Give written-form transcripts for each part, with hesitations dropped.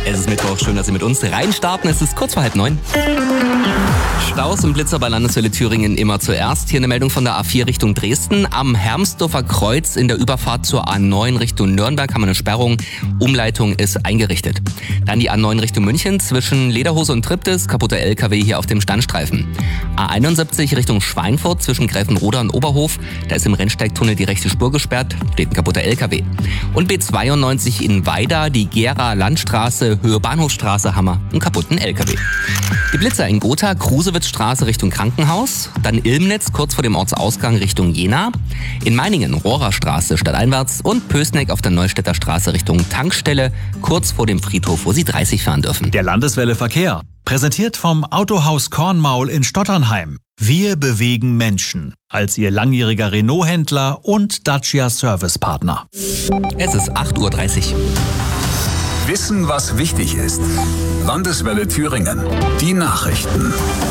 Es ist Mittwoch, schön, dass Sie mit uns reinstarten. Es ist kurz vor 8:30. Staus und Blitzer bei Landeswelle Thüringen immer zuerst. Hier eine Meldung von der A4 Richtung Dresden. Am Hermsdorfer Kreuz in der Überfahrt zur A9 Richtung Nürnberg haben wir eine Sperrung. Umleitung ist eingerichtet. Dann die A9 Richtung München zwischen Lederhose und Triptis. Kaputter LKW hier auf dem Standstreifen. A71 Richtung Schweinfurt zwischen Gräfenroda und Oberhof. Da ist im Rennsteigtunnel die rechte Spur gesperrt. Steht ein kaputter LKW. Und B92 in Weida, die Gera-Landstraße, Höhe Bahnhofstraße, haben wir einen kaputten LKW. Die Blitzer in Gotha, Krusewitzstraße Richtung Krankenhaus, dann Ilmnitz kurz vor dem Ortsausgang Richtung Jena, in Meiningen Rohrerstraße stadteinwärts und Pößneck auf der Neustädter Straße Richtung Tankstelle, kurz vor dem Friedhof, wo Sie 30 fahren dürfen. Der Landeswelle Verkehr, präsentiert vom Autohaus Kornmaul in Stotternheim. Wir bewegen Menschen als Ihr langjähriger Renault-Händler und Dacia Servicepartner. Es ist 8:30 Uhr. Wissen, was wichtig ist. Landeswelle Thüringen. Die Nachrichten.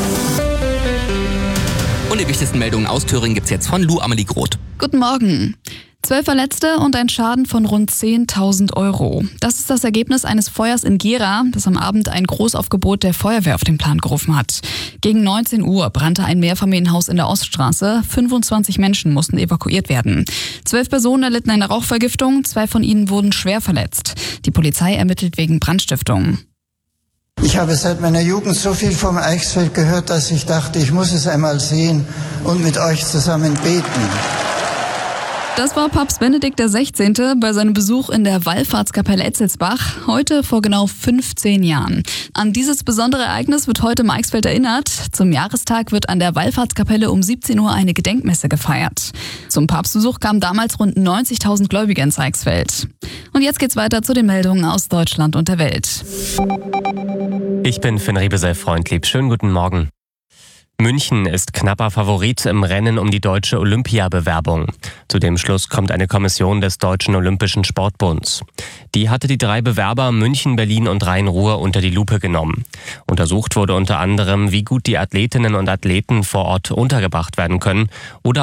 Und die wichtigsten Meldungen aus Thüringen gibt's jetzt von Lou Amelie Groth. Guten Morgen. 12 Verletzte und ein Schaden von rund 10.000 Euro. Das ist das Ergebnis eines Feuers in Gera, das am Abend ein Großaufgebot der Feuerwehr auf den Plan gerufen hat. Gegen 19 Uhr brannte ein Mehrfamilienhaus in der Oststraße. 25 Menschen mussten evakuiert werden. 12 Personen erlitten eine Rauchvergiftung, 2 von ihnen wurden schwer verletzt. Die Polizei ermittelt wegen Brandstiftung. Ich habe seit meiner Jugend so viel vom Eichsfeld gehört, dass ich dachte, ich muss es einmal sehen und mit euch zusammen beten. Das war Papst Benedikt XVI. Bei seinem Besuch in der Wallfahrtskapelle Etzelsbach, heute vor genau 15 Jahren. An dieses besondere Ereignis wird heute im Eichsfeld erinnert. Zum Jahrestag wird an der Wallfahrtskapelle um 17 Uhr eine Gedenkmesse gefeiert. Zum Papstbesuch kamen damals rund 90.000 Gläubige ins Eichsfeld. Und jetzt geht's weiter zu den Meldungen aus Deutschland und der Welt. Ich bin Finn Riebesell-Freundlieb. Schönen guten Morgen. München ist knapper Favorit im Rennen um die deutsche Olympiabewerbung. Zu dem Schluss kommt eine Kommission des Deutschen Olympischen Sportbunds. Die hatte die 3 Bewerber München, Berlin und Rhein-Ruhr unter die Lupe genommen. Untersucht wurde unter anderem, wie gut die Athletinnen und Athleten vor Ort untergebracht werden können oder